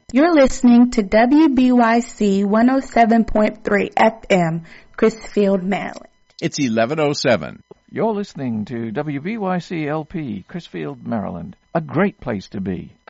You're listening to WBYC 107.3 FM, Crisfield, Maryland. It's 11:07. You're listening to WBYC LP, Crisfield, Maryland. A great place to be.